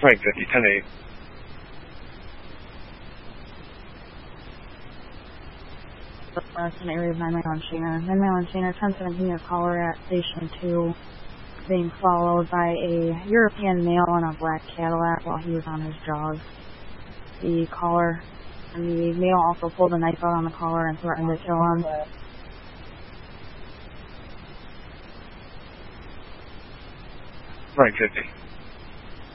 Right, 50, 10-8. An area of 9 mile on Shaner. 9 mile on Shaner, 1017, your caller at Station 2, being followed by a European male in a black Cadillac while he was on his jogs. The caller and the male also pulled a knife out on the caller and threatened to kill him. Right, 50.